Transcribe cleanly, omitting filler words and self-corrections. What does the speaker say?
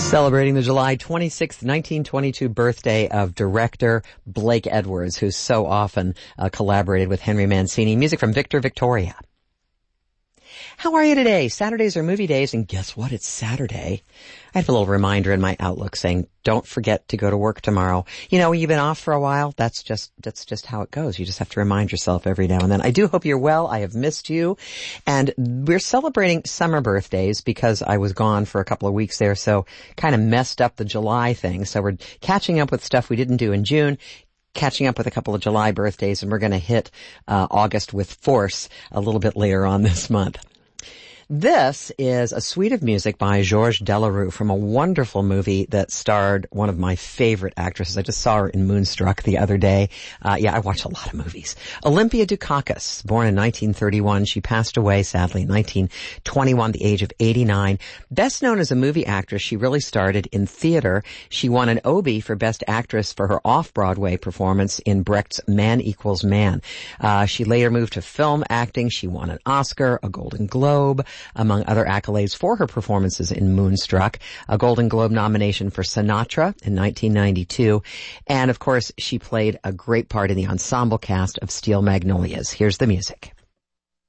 Celebrating the July 26th, 1922 birthday of director Blake Edwards, who so often collaborated with Henry Mancini. Music from Victor Victoria. How are you today? Saturdays are movie days, and guess what? It's Saturday. I have a little reminder in my Outlook saying, don't forget to go to work tomorrow. You know, you've been off for a while. That's just how it goes. You just have to remind yourself every now and then. I do hope you're well. I have missed you. And we're celebrating summer birthdays because I was gone for a couple of weeks there, so kind of messed up the July thing. So we're catching up with stuff we didn't do in June, catching up with a couple of July birthdays, and we're going to hit August with force a little bit later on this month. This is a suite of music by Georges Delerue from a wonderful movie that starred one of my favorite actresses. I just saw her in Moonstruck the other day. I watch a lot of movies. Olympia Dukakis, born in 1931. She passed away, sadly, in 1921, the age of 89. Best known as a movie actress, she really started in theater. She won an Obie for Best Actress for her off-Broadway performance in Brecht's Man Equals Man. She later moved to film acting. She won an Oscar, a Golden Globe, among other accolades for her performances in Moonstruck, a Golden Globe nomination for Sinatra in 1992, and of course she played a great part in the ensemble cast of Steel Magnolias. Here's the music.